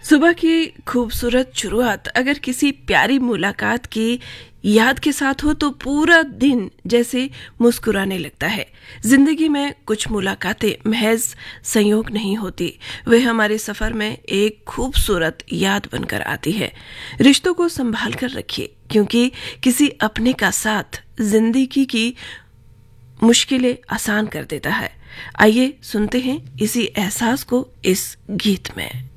सुबह की खूबसूरत शुरुआत अगर किसी प्यारी मुलाकात की याद के साथ हो तो पूरा दिन जैसे मुस्कुराने लगता है। जिंदगी में कुछ मुलाकातें महज संयोग नहीं होती, वे हमारे सफर में एक खूबसूरत याद बनकर आती है। रिश्तों को संभाल कर रखिए, क्योंकि किसी अपने का साथ जिंदगी की मुश्किलें आसान कर देता है। आइए सुनते हैं इसी एहसास को इस गीत में।